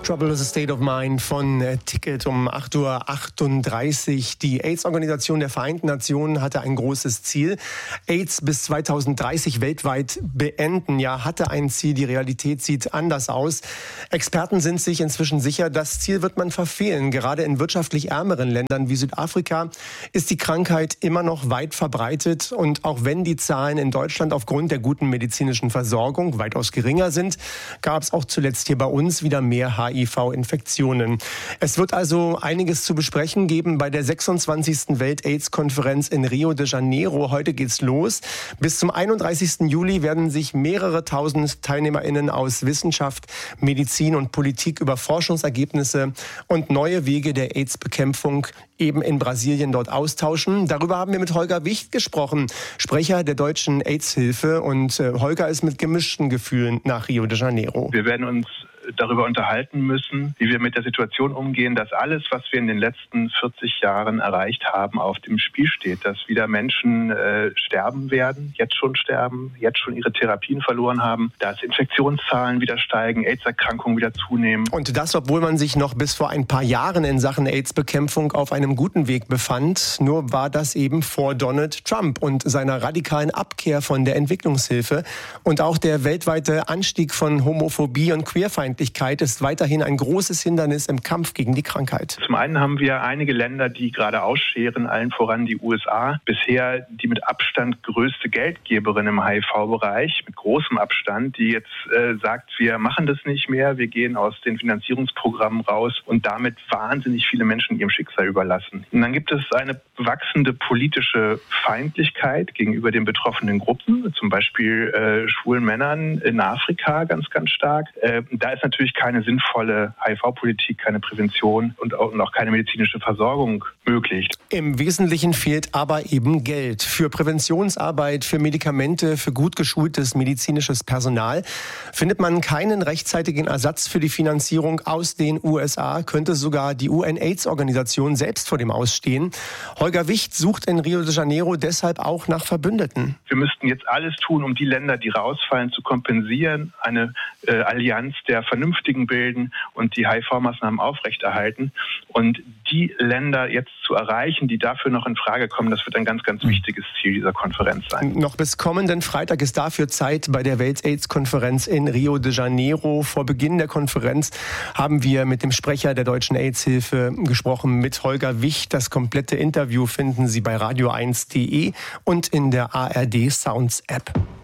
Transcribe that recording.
Trouble is a State of Mind von Ticket um 8:38 Uhr. Die AIDS-Organisation der Vereinten Nationen hatte ein großes Ziel. AIDS bis 2030 weltweit beenden. Ja, hatte ein Ziel. Die Realität sieht anders aus. Experten sind sich inzwischen sicher, das Ziel wird man verfehlen. Gerade in wirtschaftlich ärmeren Ländern wie Südafrika ist die Krankheit immer noch weit verbreitet. Und auch wenn die Zahlen in Deutschland aufgrund der guten medizinischen Versorgung weitaus geringer sind, gab es auch zuletzt hier bei uns wieder mehr HIV-Infektionen. Es wird also einiges zu besprechen geben bei der 26. Welt-AIDS-Konferenz in Rio de Janeiro. Heute geht's los. Bis zum 31. Juli werden sich mehrere tausend TeilnehmerInnen aus Wissenschaft, Medizin und Politik über Forschungsergebnisse und neue Wege der AIDS-Bekämpfung eben in Brasilien dort austauschen. Darüber haben wir mit Holger Wicht gesprochen, Sprecher der Deutschen AIDS-Hilfe. Und Holger ist mit gemischten Gefühlen nach Rio de Janeiro. Wir werden uns darüber unterhalten müssen, wie wir mit der Situation umgehen, dass alles, was wir in den letzten 40 Jahren erreicht haben, auf dem Spiel steht. Dass wieder Menschen sterben werden, jetzt schon ihre Therapien verloren haben, dass Infektionszahlen wieder steigen, AIDS-Erkrankungen wieder zunehmen. Und das, obwohl man sich noch bis vor ein paar Jahren in Sachen AIDS-Bekämpfung auf einem guten Weg befand. Nur war das eben vor Donald Trump und seiner radikalen Abkehr von der Entwicklungshilfe. Und auch der weltweite Anstieg von Homophobie und Queerfeindlichkeit ist weiterhin ein großes Hindernis im Kampf gegen die Krankheit. Zum einen haben wir einige Länder, die gerade ausscheren, allen voran die USA. Bisher die mit Abstand größte Geldgeberin im HIV-Bereich, mit großem Abstand, die jetzt sagt, wir machen das nicht mehr, wir gehen aus den Finanzierungsprogrammen raus und damit wahnsinnig viele Menschen ihrem Schicksal überlassen. Und dann gibt es eine wachsende politische Feindlichkeit gegenüber den betroffenen Gruppen, zum Beispiel schwulen Männern in Afrika ganz, ganz stark. Da ist natürlich keine sinnvolle HIV-Politik, keine Prävention und auch keine medizinische Versorgung möglich. Im Wesentlichen fehlt aber eben Geld für Präventionsarbeit, für Medikamente, für gut geschultes medizinisches Personal. Findet man keinen rechtzeitigen Ersatz für die Finanzierung aus den USA, könnte sogar die UN-AIDS-Organisation selbst vor dem Ausstehen. Holger Wicht sucht in Rio de Janeiro deshalb auch nach Verbündeten. Wir müssten jetzt alles tun, um die Länder, die rausfallen, zu kompensieren, eine Allianz der Vernünftigen bilden und die HIV-Maßnahmen aufrechterhalten. Und die Länder jetzt zu erreichen, die dafür noch in Frage kommen, das wird ein ganz, ganz wichtiges Ziel dieser Konferenz sein. Noch bis kommenden Freitag ist dafür Zeit bei der Welt-AIDS-Konferenz in Rio de Janeiro. Vor Beginn der Konferenz haben wir mit dem Sprecher der Deutschen AIDS-Hilfe gesprochen, mit Holger Wicht. Das komplette Interview finden Sie bei radio1.de und in der ARD Sounds App.